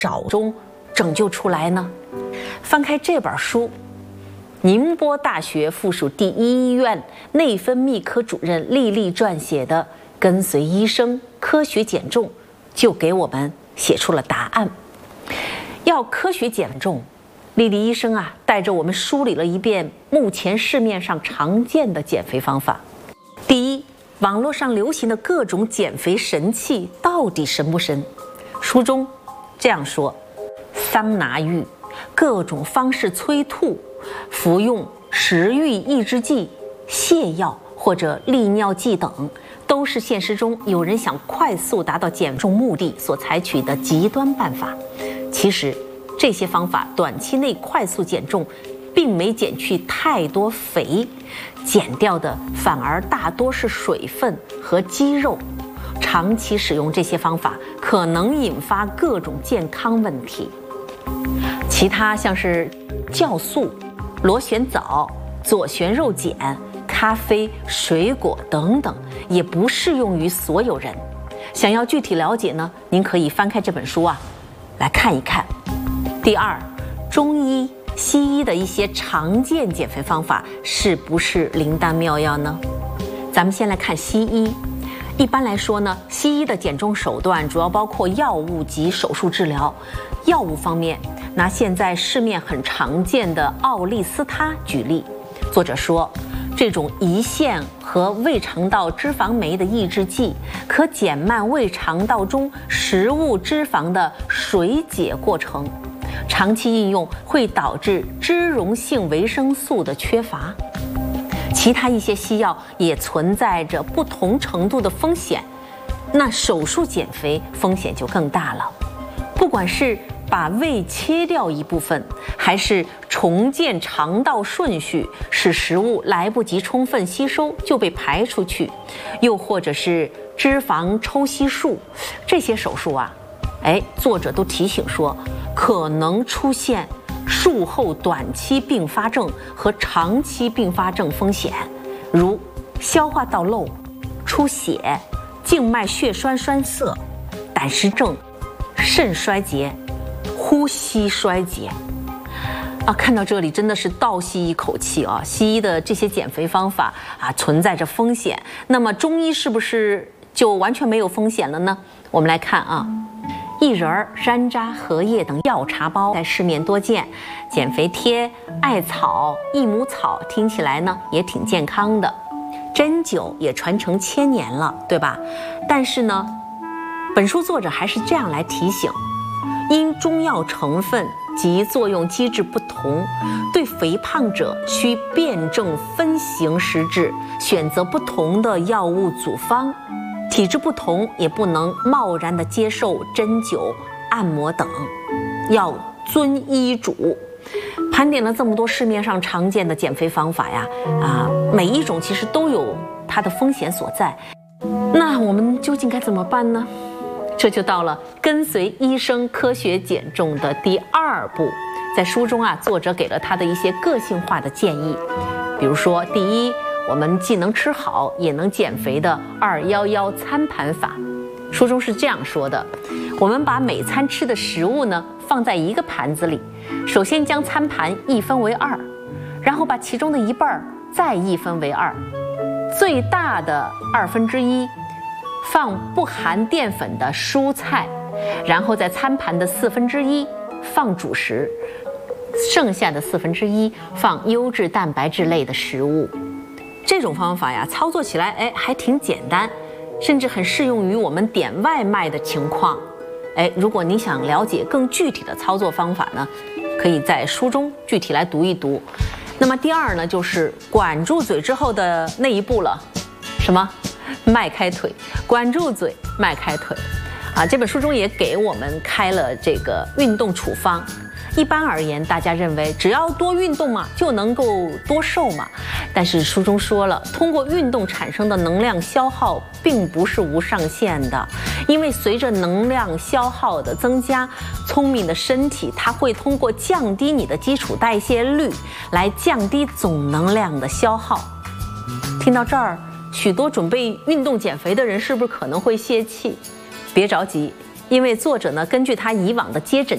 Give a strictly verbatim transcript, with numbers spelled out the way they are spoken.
少中拯救出来呢？翻开这本书，宁波大学附属第一医院内分泌科主任丽丽撰写的《跟随医生科学减重》，就给我们写出了答案。要科学减重，丽丽医生啊，带着我们梳理了一遍目前市面上常见的减肥方法。第一，网络上流行的各种减肥神器到底神不神？书中这样说：桑拿浴、各种方式催吐、服用食欲抑制剂、泻药或者利尿剂等，都是现实中有人想快速达到减重目的所采取的极端办法。其实这些方法短期内快速减重，并没减去太多肥，减掉的反而大多是水分和肌肉。长期使用这些方法可能引发各种健康问题。其他像是酵素、螺旋藻、左旋肉碱、咖啡、水果等等，也不适用于所有人。想要具体了解呢，您可以翻开这本书啊，来看一看。第二，中医、西医的一些常见减肥方法是不是灵丹妙药呢？咱们先来看西医。一般来说呢，西医的减重手段主要包括药物及手术治疗。药物方面，拿现在市面很常见的奥利司他举例。作者说，这种胰腺和胃肠道脂肪酶的抑制剂，可减慢胃肠道中食物脂肪的水解过程，长期应用会导致脂溶性维生素的缺乏。其他一些西药也存在着不同程度的风险，那手术减肥风险就更大了。不管是把胃切掉一部分，还是重建肠道顺序，使食物来不及充分吸收就被排出去，又或者是脂肪抽吸术，这些手术啊，哎，作者都提醒说，可能出现术后短期并发症和长期并发症风险，如消化道漏、出血、静脉血栓栓塞、胆石症、肾衰竭、呼吸衰竭。啊，看到这里真的是倒吸一口气啊！西医的这些减肥方法啊，存在着风险。那么中医是不是就完全没有风险了呢？我们来看啊。薏仁、山楂、荷叶等药茶包在市面多见，减肥贴、艾草、益母草听起来呢也挺健康的，针灸也传承千年了，对吧？但是呢，本书作者还是这样来提醒：因中药成分及作用机制不同，对肥胖者需辩证分型施治，选择不同的药物组方。体质不同，也不能贸然的接受针灸、按摩等，要遵医嘱。盘点了这么多市面上常见的减肥方法呀，啊，每一种其实都有它的风险所在。那我们究竟该怎么办呢？这就到了跟随医生科学减重的第二步。在书中啊，作者给了他的一些个性化的建议，比如说，第一，我们既能吃好也能减肥的二幺幺餐盘法。书中是这样说的：我们把每餐吃的食物呢放在一个盘子里，首先将餐盘一分为二，然后把其中的一半再一分为二，最大的二分之一放不含淀粉的蔬菜，然后在餐盘的四分之一放主食，剩下的四分之一放优质蛋白质类的食物。这种方法呀，操作起来哎还挺简单，甚至很适用于我们点外卖的情况。哎，如果你想了解更具体的操作方法呢，可以在书中具体来读一读。那么第二呢，就是管住嘴之后的那一步了，什么？迈开腿，管住嘴，迈开腿。啊，这本书中也给我们开了这个运动处方。一般而言，大家认为只要多运动嘛，就能够多瘦嘛。但是书中说了，通过运动产生的能量消耗并不是无上限的，因为随着能量消耗的增加，聪明的身体它会通过降低你的基础代谢率来降低总能量的消耗。听到这儿，许多准备运动减肥的人是不是可能会泄气？别着急，因为作者呢，根据他以往的接诊